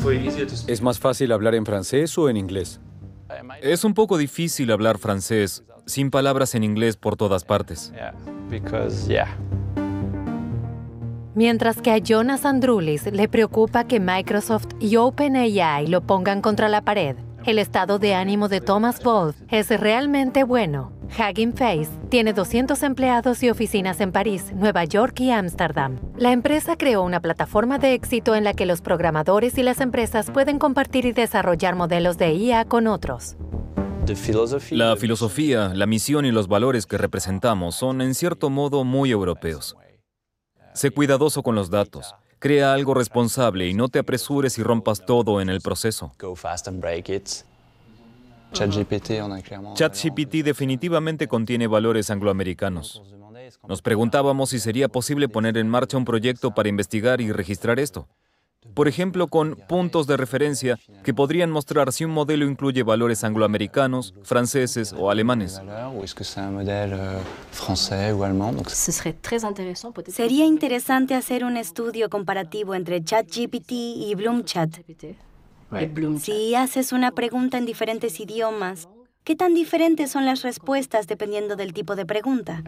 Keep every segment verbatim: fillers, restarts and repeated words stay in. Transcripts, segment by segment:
¿Es más fácil hablar en francés o en inglés? Es un poco difícil hablar francés sin palabras en inglés por todas partes. Mientras que a Jonas Androulis le preocupa que Microsoft y OpenAI lo pongan contra la pared, el estado de ánimo de Thomas Wolf es realmente bueno. Hugging Face tiene doscientos empleados y oficinas en París, Nueva York y Ámsterdam. La empresa creó una plataforma de éxito en la que los programadores y las empresas pueden compartir y desarrollar modelos de I A con otros. La filosofía, la misión y los valores que representamos son, en cierto modo, muy europeos. Sé cuidadoso con los datos. Crea algo responsable y no te apresures y rompas todo en el proceso. ChatGPT definitivamente contiene valores angloamericanos. Nos preguntábamos si sería posible poner en marcha un proyecto para investigar y registrar esto. Por ejemplo, con puntos de referencia que podrían mostrar si un modelo incluye valores angloamericanos, franceses o alemanes. Sería interesante hacer un estudio comparativo entre ChatGPT y Bloomchat. Si haces una pregunta en diferentes idiomas, ¿qué tan diferentes son las respuestas dependiendo del tipo de pregunta?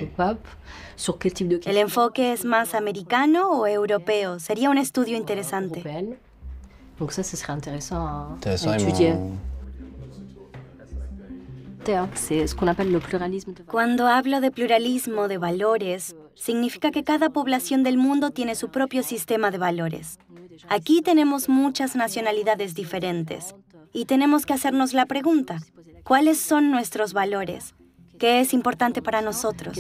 ¿El enfoque es más americano o europeo? Sería un estudio interesante. Cuando hablo de pluralismo de valores, significa que cada población del mundo tiene su propio sistema de valores. Aquí tenemos muchas nacionalidades diferentes y tenemos que hacernos la pregunta, ¿cuáles son nuestros valores? ¿Qué es importante para nosotros?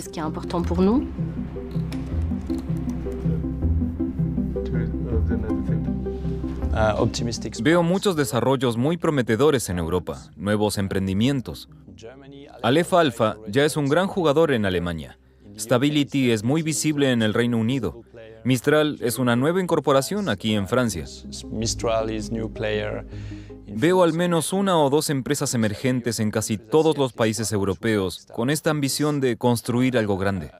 Veo muchos desarrollos muy prometedores en Europa, nuevos emprendimientos. Aleph Alpha ya es un gran jugador en Alemania. Stability es muy visible en el Reino Unido. Mistral es una nueva incorporación aquí en Francia. Veo al menos una o dos empresas emergentes en casi todos los países europeos con esta ambición de construir algo grande.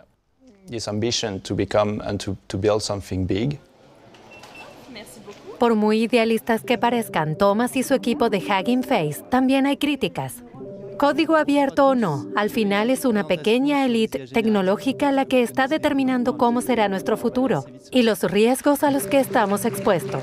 Por muy idealistas que parezcan Thomas y su equipo de Hugging Face, también hay críticas. Código abierto o no, al final es una pequeña élite tecnológica la que está determinando cómo será nuestro futuro y los riesgos a los que estamos expuestos.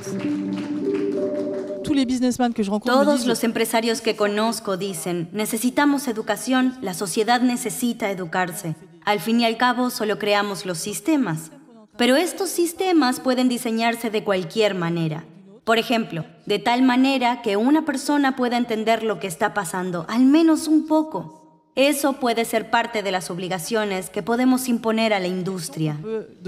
Todos los empresarios que conozco dicen, necesitamos educación, la sociedad necesita educarse. Al fin y al cabo, solo creamos los sistemas. Pero estos sistemas pueden diseñarse de cualquier manera. Por ejemplo, de tal manera que una persona pueda entender lo que está pasando, al menos un poco. Eso puede ser parte de las obligaciones que podemos imponer a la industria.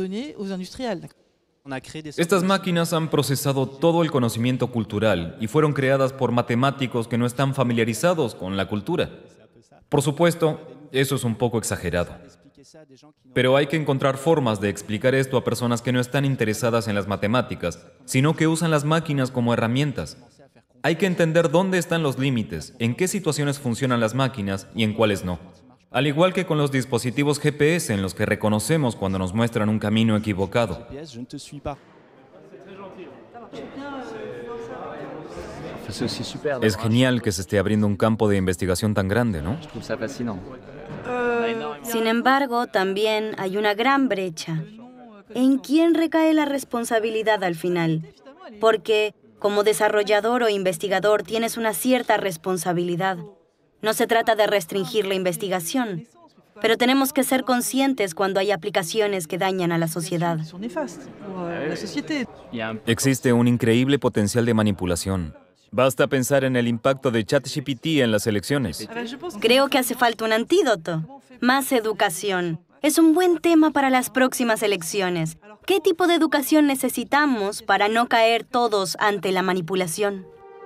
Estas máquinas han procesado todo el conocimiento cultural y fueron creadas por matemáticos que no están familiarizados con la cultura. Por supuesto, eso es un poco exagerado. Pero hay que encontrar formas de explicar esto a personas que no están interesadas en las matemáticas, sino que usan las máquinas como herramientas. Hay que entender dónde están los límites, en qué situaciones funcionan las máquinas y en cuáles no. Al igual que con los dispositivos G P S en los que reconocemos cuando nos muestran un camino equivocado. Es genial que se esté abriendo un campo de investigación tan grande, ¿no? Sin embargo, también hay una gran brecha. ¿En quién recae la responsabilidad al final? Porque, como desarrollador o investigador, tienes una cierta responsabilidad. No se trata de restringir la investigación, pero tenemos que ser conscientes cuando hay aplicaciones que dañan a la sociedad. Existe un increíble potencial de manipulación. Basta pensar en el impacto de ChatGPT en las elecciones. Creo que hace falta un antídoto. Más educación. Es un buen tema para las próximas elecciones. ¿Qué tipo de educación necesitamos para no caer todos ante la manipulación?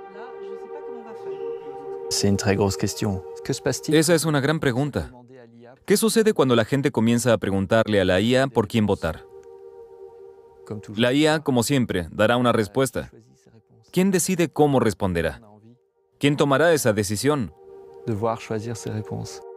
Esa es una gran pregunta. ¿Qué sucede cuando la gente comienza a preguntarle a la I A por quién votar? La I A, como siempre, dará una respuesta. ¿Quién decide cómo responderá? ¿Quién tomará esa decisión? Devoir choisir ses réponses.